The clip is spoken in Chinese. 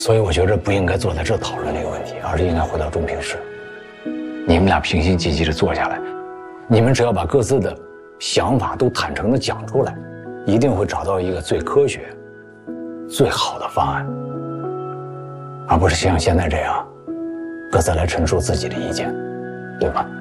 所以我觉得不应该坐在这讨论这个问题，而是应该回到中评室。你们俩平心静气地坐下来，你们只要把各自的想法都坦诚地讲出来，一定会找到一个最科学、最好的方案，而不是像现在这样，各自来陈述自己的意见，对吗？